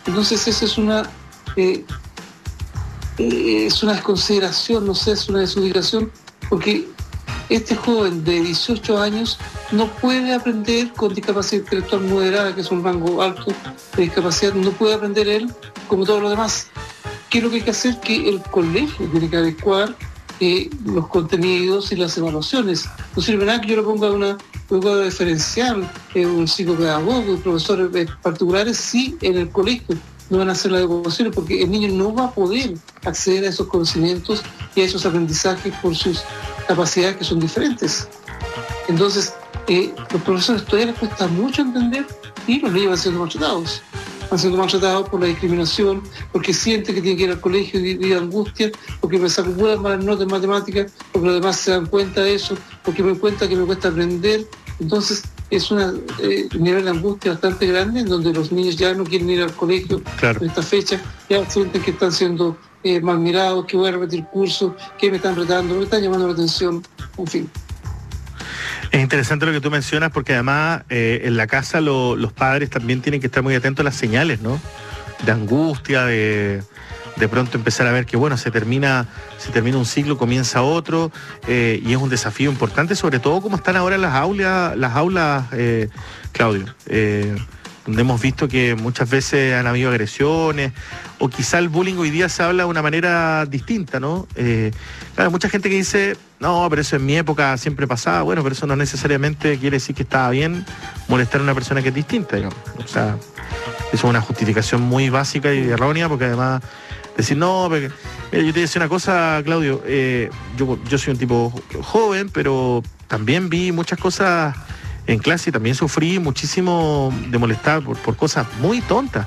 Entonces esa es una desconsideración, no sé, es una desubicación, porque este joven de 18 años no puede aprender con discapacidad intelectual moderada, que es un rango alto de discapacidad, no puede aprender él como todos los demás. ¿Qué es lo que hay que hacer? Que el colegio tiene que adecuar los contenidos y las evaluaciones. No sirve nada que yo le ponga una diferencial, un psicopedagogo y profesores particulares, si en el colegio no van a hacer las adecuaciones, porque el niño no va a poder acceder a esos conocimientos y a esos aprendizajes por sus capacidades que son diferentes. Entonces, los profesores todavía les cuesta mucho entender y los niños van siendo maltratados. Van siendo maltratados por la discriminación, porque sienten que tienen que ir al colegio y viven angustia, porque me saco puras malas notas en matemáticas, porque los demás se dan cuenta de eso, porque me cuenta que me cuesta aprender. Entonces, es un nivel de angustia bastante grande, en donde los niños ya no quieren ir al colegio en esta fecha, ya sienten que están siendo mal mirados, que voy a repetir cursos, que me están retando, me están llamando la atención, en fin. Es interesante lo que tú mencionas, porque además en la casa los padres también tienen que estar muy atentos a las señales, ¿no? De angustia, de pronto empezar a ver que, bueno, se termina un ciclo, comienza otro, y es un desafío importante, sobre todo como están ahora las aulas, Claudio, donde hemos visto que muchas veces han habido agresiones, o quizá el bullying hoy día se habla de una manera distinta, ¿no? Claro, mucha gente que dice, no, pero eso en mi época siempre pasaba. Bueno, pero eso no necesariamente quiere decir que estaba bien molestar a una persona que es distinta, digamos. O sea, eso es una justificación muy básica y errónea, porque además decir, no, porque, mira, yo te decía una cosa, Claudio, yo soy un tipo joven, pero también vi muchas cosas en clase y también sufrí muchísimo de molestar por cosas muy tontas.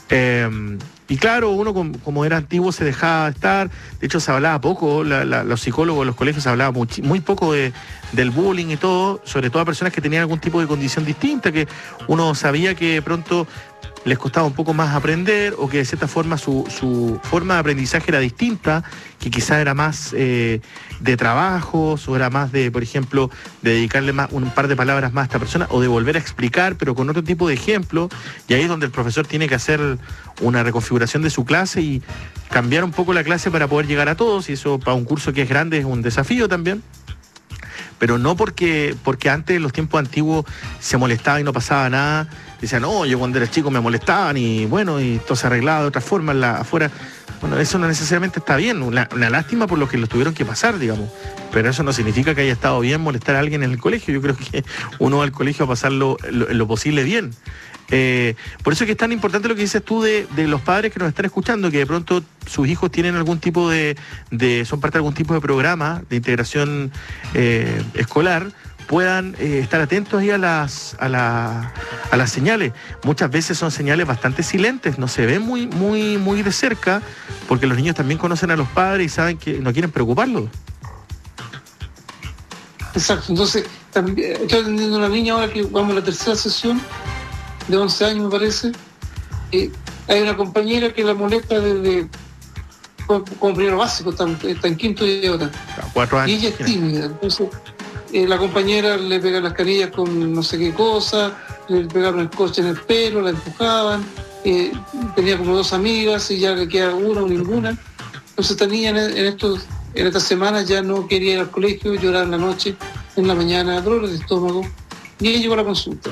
Y claro, uno como era antiguo se dejaba estar. De hecho, se hablaba poco, los psicólogos de los colegios se hablaba muy poco del bullying y todo, sobre todo a personas que tenían algún tipo de condición distinta, que uno sabía que de pronto les costaba un poco más aprender, o que de cierta forma su forma de aprendizaje era distinta, que quizás era más de trabajos, o era más de, por ejemplo, de dedicarle más un par de palabras más a esta persona, o de volver a explicar, pero con otro tipo de ejemplo, y ahí es donde el profesor tiene que hacer una reconfiguración de su clase y cambiar un poco la clase para poder llegar a todos, y eso para un curso que es grande es un desafío también. Pero no porque antes, en los tiempos antiguos, se molestaba y no pasaba nada. Decían, no, yo cuando era chico me molestaban y bueno, y todo se arreglaba de otra forma afuera. Bueno, eso no necesariamente está bien. Una lástima por lo que los tuvieron que pasar, digamos. Pero eso no significa que haya estado bien molestar a alguien en el colegio. Yo creo que uno va al colegio a pasarlo lo posible bien. Por eso es que es tan importante lo que dices tú de los padres que nos están escuchando, que de pronto sus hijos tienen algún tipo son parte de algún tipo de programa de integración escolar, puedan estar atentos ahí a las señales. Muchas veces son señales bastante silentes, no se ven muy de cerca, porque los niños también conocen a los padres y saben que no quieren preocuparlos. Exacto, entonces también estoy atendiendo a una niña ahora que vamos a la tercera sesión, de 11 años me parece. Hay una compañera que la molesta desde como primero básico, está en quinto y ahora. 4 años. Y ella es tímida, entonces la compañera le pega las carillas con no sé qué cosa, le pegaron el coche en el pelo, la empujaban, tenía como 2 amigas y ya le queda una o ninguna. Entonces esta niña en estas semanas ya no quería ir al colegio, lloraba en la noche, en la mañana, dolores de estómago, y ella llegó a la consulta.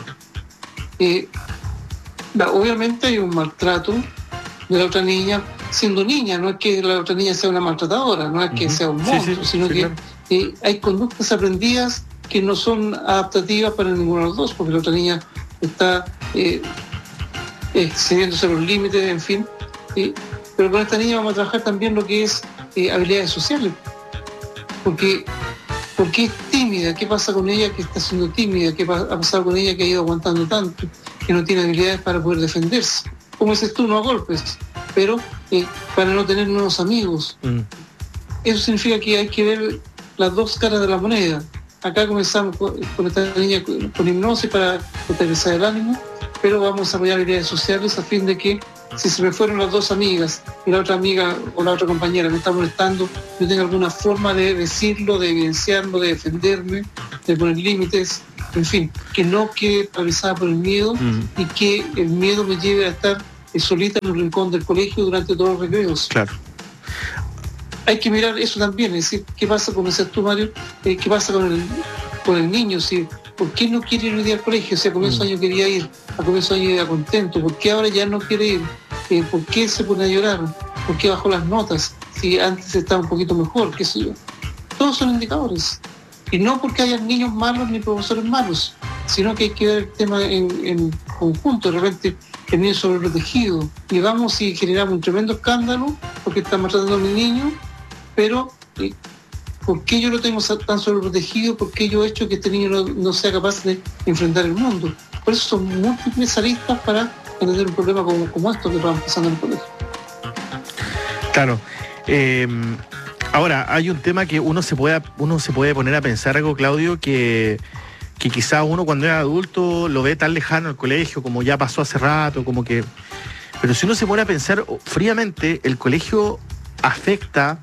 Obviamente hay un maltrato de la otra niña, siendo niña, no es que la otra niña sea una maltratadora, no es que sea un monstruo, sino que claro, hay conductas aprendidas que no son adaptativas para ninguno de los dos, porque la otra niña está excediéndose los límites, en fin. Pero con esta niña vamos a trabajar también lo que es habilidades sociales, porque es tímida. ¿Qué pasa con ella que está siendo tímida? ¿Qué ha pasado con ella que ha ido aguantando tanto, que no tiene habilidades para poder defenderse? Como dices tú, no a golpes, pero para no tener nuevos amigos. Eso significa que hay que ver las dos caras de la moneda. Acá comenzamos con esta niña con hipnosis para fortalecer el ánimo, pero vamos a desarrollar habilidades sociales a fin de que, si se me fueron las 2 amigas y la otra amiga o la otra compañera me está molestando, yo tenga alguna forma de decirlo, de evidenciarlo, de defenderme, de poner límites, en fin, que no quede paralizada por el miedo y que el miedo me lleve a estar solita en un rincón del colegio durante todos los recreos. Claro. Hay que mirar eso también, es decir, ¿qué pasa con ese tú, Mario? ¿Qué pasa con el niño? ¿Sí? ¿Por qué no quiere ir al colegio? Si a comienzo de año quería ir, a comienzo de año iba contento, ¿por qué ahora ya no quiere ir? ¿Por qué se pone a llorar? ¿Por qué bajó las notas? Si antes estaba un poquito mejor, qué sé yo. Todos son indicadores. Y no porque hayan niños malos ni profesores malos, sino que hay que ver el tema en conjunto. De repente el niño sobreprotegido, y vamos y generamos un tremendo escándalo porque está maltratando a mi niño, pero ¿por qué yo lo tengo tan sobreprotegido? ¿Por qué yo he hecho que este niño no sea capaz de enfrentar el mundo? Por eso son múltiples aristas para entender un problema como esto que va pasando en el colegio. Claro. Ahora, hay un tema que uno se puede poner a pensar algo, Claudio, que quizá uno cuando es adulto lo ve tan lejano al colegio, como ya pasó hace rato, como que... Pero si uno se pone a pensar fríamente, el colegio afecta...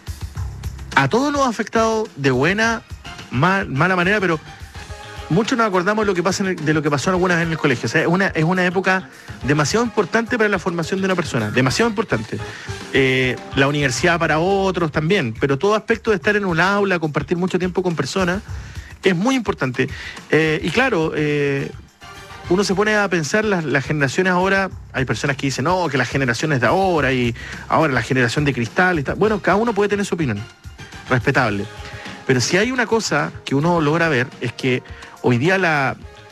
A todos nos ha afectado de buena, mala manera, pero muchos nos acordamos de lo que pasó alguna vez en el colegio. O sea, es una época demasiado importante para la formación de una persona, demasiado importante. La universidad para otros también, pero todo aspecto de estar en un aula, compartir mucho tiempo con personas, es muy importante. Y claro, uno se pone a pensar, las generaciones ahora, hay personas que dicen, no, que las generaciones de ahora y ahora la generación de cristal y tal. Bueno, cada uno puede tener su opinión. Respetable. Pero si hay una cosa que uno logra ver es que hoy día la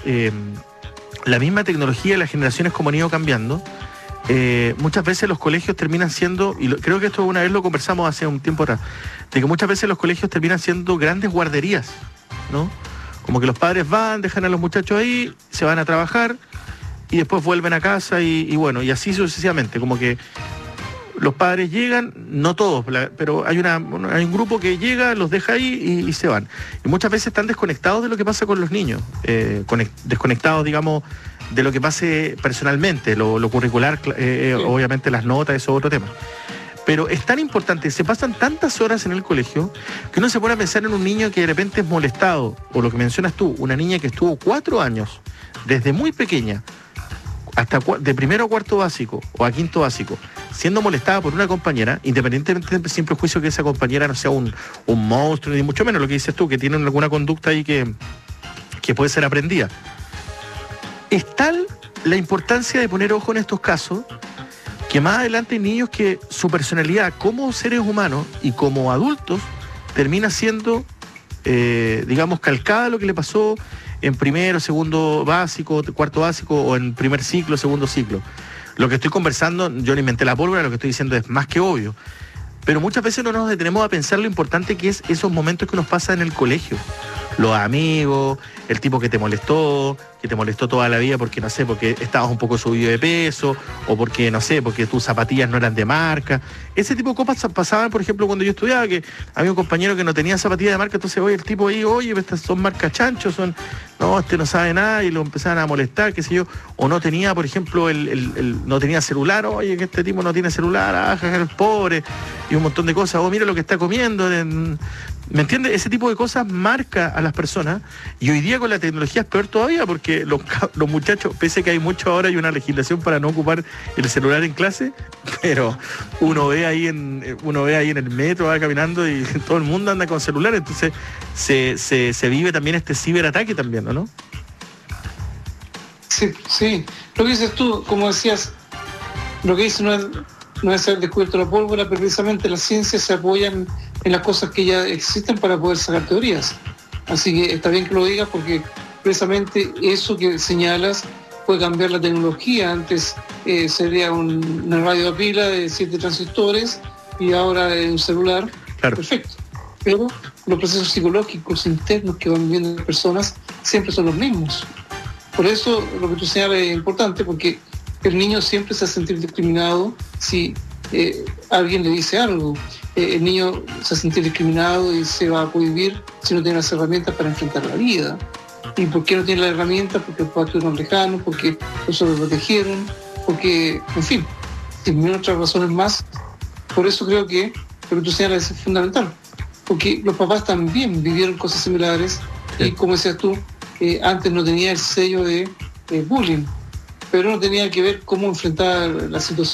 misma tecnología y las generaciones como han ido cambiando, muchas veces los colegios terminan siendo, y creo que esto una vez lo conversamos hace un tiempo atrás, de que muchas veces los colegios terminan siendo grandes guarderías, ¿no? Como que los padres van, dejan a los muchachos ahí, se van a trabajar y después vuelven a casa y bueno, y así sucesivamente, como que los padres llegan, no todos, pero hay un grupo que llega, los deja ahí y se van. Y muchas veces están desconectados de lo que pasa con los niños, desconectados, digamos, de lo que pase personalmente, lo curricular, obviamente las notas, eso es otro tema. Pero es tan importante, se pasan tantas horas en el colegio, que uno se pone a pensar en un niño que de repente es molestado, o lo que mencionas tú, una niña que estuvo 4 años, desde muy pequeña, hasta de primero a cuarto básico o a quinto básico, siendo molestada por una compañera, independientemente del simple juicio que esa compañera no sea un monstruo, ni mucho menos lo que dices tú, que tiene alguna conducta ahí que puede ser aprendida. Es tal la importancia de poner ojo en estos casos, que más adelante hay niños que su personalidad como seres humanos y como adultos termina siendo, digamos, calcada a lo que le pasó en primero, segundo básico, cuarto básico o en primer ciclo, segundo ciclo. Lo que estoy conversando, yo no inventé la pólvora, lo que estoy diciendo es más que obvio. Pero muchas veces no nos detenemos a pensar lo importante que es esos momentos que nos pasan en el colegio. Los amigos, el tipo que te molestó toda la vida porque, no sé, porque estabas un poco subido de peso, o porque, no sé, porque tus zapatillas no eran de marca. Ese tipo de cosas pasaban, por ejemplo, cuando yo estudiaba, que había un compañero que no tenía zapatillas de marca, entonces, oye, el tipo ahí, oye, estas son marcas chanchos, no, este no sabe nada, y lo empezaban a molestar, qué sé yo, o no tenía, por ejemplo, no tenía celular, oye, que este tipo no tiene celular, el pobre, y un montón de cosas, mira lo que está comiendo, ¿me entiendes? Ese tipo de cosas marca a las personas, y hoy día con la tecnología es peor todavía, porque los muchachos, pese a que hay mucho ahora, hay una legislación para no ocupar el celular en clase, pero uno ve ahí en el metro, va caminando y todo el mundo anda con celular, entonces se vive también este ciberataque también, ¿no? Sí. Lo que dices tú, como decías, lo que dices no es haber descubierto la pólvora, pero precisamente las ciencias se apoyan en las cosas que ya existen para poder sacar teorías. Así que está bien que lo digas porque precisamente eso que señalas puede cambiar la tecnología. Antes sería una radio a pila de 7 transistores y ahora un celular. Claro. Perfecto. Pero los procesos psicológicos internos que van viviendo las personas siempre son los mismos. Por eso lo que tú señalas es importante, porque el niño siempre se va a sentir discriminado si alguien le dice algo. El niño se va a sentir discriminado y se va a cohibir si no tiene las herramientas para enfrentar la vida. ¿Y por qué no tiene las herramientas? Porque los padres estuvieron lejanos, porque los sobreprotegieron, porque, en fin, sin otras razones más. Por eso creo que lo que tú señalas es fundamental, porque los papás también vivieron cosas similares y, como decías tú, antes no tenía el sello de bullying, pero no tenía que ver cómo enfrentar la situación.